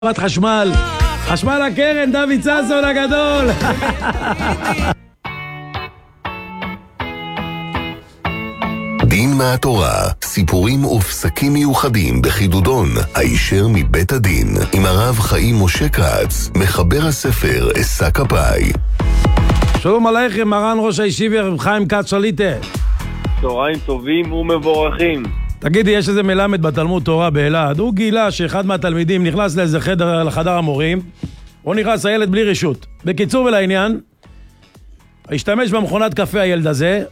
חברת חשמל, חשמל הקרן, דוד ששון הגדול. דין מהתורה, סיפורים ופסקים מיוחדים בחידודון, הישר מבית הדין, עם הרב חיים משה כץ, מחבר הספר עשה כפי. שלום עליכם, מרן ראש הישיבה רב חיים כץ שליטה. צהריים טובים ומבורכים. תגידי, יש איזה מלמד בתלמוד תורה באלעד, הוא גילה שאחד מהתלמידים נכנס לאיזה לחדר המורים, הוא נכנס הילד בלי רשות. בקיצור ולעניין, השתמש במכונת קפה הילד הזה,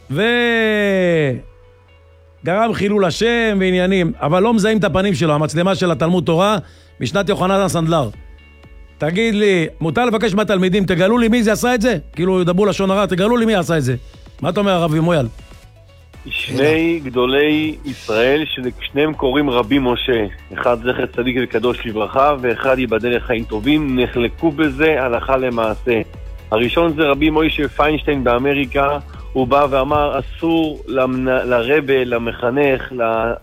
גרם חילול השם ועניינים, אבל לא מזהים את הפנים שלו, המצלמה של התלמוד תורה, משנת יוחנן הסנדלר. תגיד לי, מותר לבקש מהתלמידים, תגלו לי מי זה עשה את זה? כאילו ידברו לשון הרע, תגלו לי מי עשה את זה. מה אתה אומר הרב מויאל? שני גדולי ישראל ששניהם קוראים רבי משה, אחד זכר צדיק וקדוש לברכה ואחד ייבדל לחיים טובים, נחלקו בזה הלכה למעשה. הראשון זה רבי מוישה פיינשטיין באמריקה, הוא בא ואמר אסור לרבה, למחנך,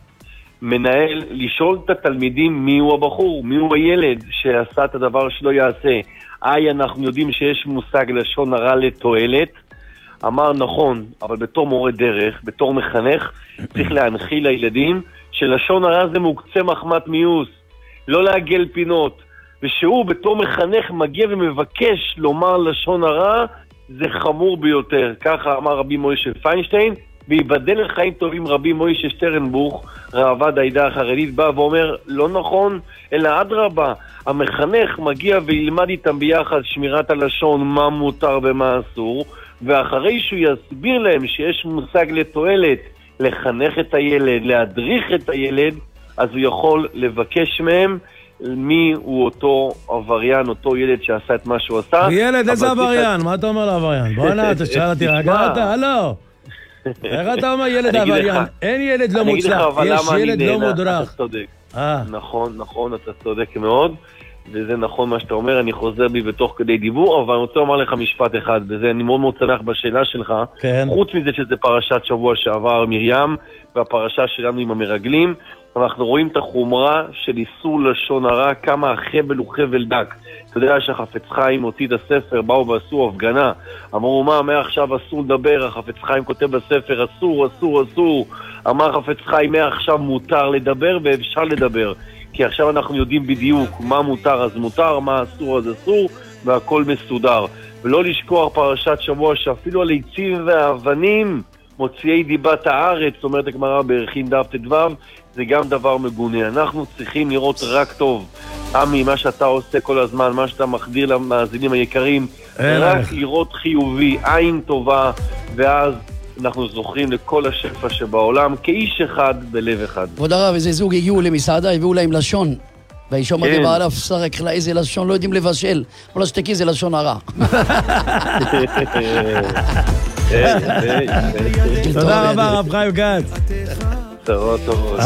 למנהל לשאול את התלמידים מי הוא הבחור, מי הוא הילד שעשה את הדבר שלא יעשה. אנחנו יודעים שיש מושג לשון הרע לתועלת, אמר נכון, אבל בתור מורה דרך, בתור מחנך, צריך להנחיל לילדים שלשון הרע זה מוקצה מחמת מיוס, לא לעגל פינות, ושהוא בתור מחנך מגיע ומבקש לומר לשון הרע, זה חמור ביותר. ככה אמר רבי מוישה פיינשטיין, ויבדל לחיים טובים רבי מוישה שטרנבוך, ראב"ד העדה החרדית, בא ואומר, לא נכון, אלא אדרבה, המחנך מגיע וילמד איתם ביחד שמירת הלשון, מה מותר ומה אסור, ואחרי שהוא יסביר להם שיש מושג לתועלת, לחנך את הילד, להדריך את הילד, אז הוא יכול לבקש מהם מי הוא אותו עבריין, אותו ילד שעשה את מה שהוא עשה. ילד, איזה עבריין? מה אתה אומר לעבריין? בוא נע, אתה שאלה, תירגעת, הלו. איך אתה אומר ילד עבריין? אין ילד לא מוצלח, יש ילד לא מודרך. אתה צודק. נכון, אתה צודק מאוד. וזה נכון מה שאתה אומר, אני חוזר בי בתוך כדי דיבור, אבל אני רוצה לומר לך משפט אחד, וזה אני מאוד מאוד שמח בשאלה שלך, כן. חוץ מזה שזה פרשת שבוע שעבר מרים, והפרשה שלנו עם המרגלים, אנחנו רואים את החומרה של איסור לשון הרע, כמה החבל הוא חבל דק. אתה יודע שהחפץ חיים הוציא את הספר, באו ועשו הפגנה, אמרו מה, מעכשיו אסור לדבר, החפץ חיים כותב בספר, אסור, אמר חפץ חיים, מעכשיו מותר לדבר ואפשר לדבר. כי עכשיו אנחנו יודעים בדיוק מה מותר אז מותר, מה אסור אז אסור, והכל מסודר. ולא לשכוח פרשת שבוע שאפילו הליצים והאבנים מוציאי דיבת הארץ, זאת אומרת הגמרא בערכין דף ט"ו, זה גם דבר מגונה. אנחנו צריכים לראות רק טוב. עמי, מה שאתה עושה כל הזמן, מה שאתה מחדיר למאזינים היקרים, רק לראות חיובי, עין טובה, ואז אנחנו זוכרים לכל השפע שבעולם, כאיש אחד בלב אחד. כבוד הרב, איזה זוג הגיעו למסעדה, הביאו להם לשון. והאישה מגיע בערב, שרק לה איזה לשון, לא יודעים לבשל. כל השתקי זה לשון הרע. תודה רבה, רב חיים כץ. טובות.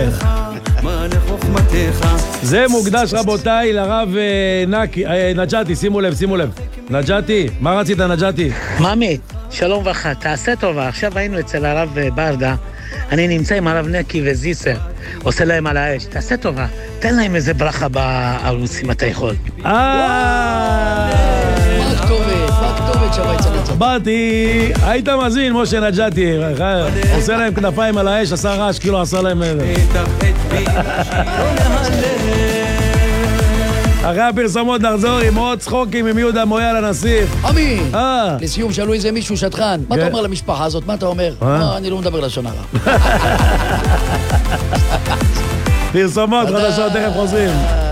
זה מוקדש רבותיי לרב נג'אתי, שימו לב. נג'אתי, מה רצית נג'אתי? ממי, שלום וברכה, תעשה טובה, עכשיו היינו אצל הרב ברדה, אני נמצא עם הרב נקי וזיסר, עושה להם על האש, תעשה טובה, תן להם איזה ברכה בערוץ אם אתה יכול. מה הכתובת שווה אצל הצד? באתי, היית מזין משה נג'אתי, עושה להם כנפיים על האש, עשה רעש, כאילו עשה להם... אחרי הפרסמות נחזור עם עוד צחוקים עם יהודה מויאל הנסיך. עמי, לסיום שאלו איזה מישהו שטחן, מה אתה אומר למשפחה הזאת? מה אתה אומר? אני לא מדבר לשון הרע. פרסמות חדשות, תכף חוזרים.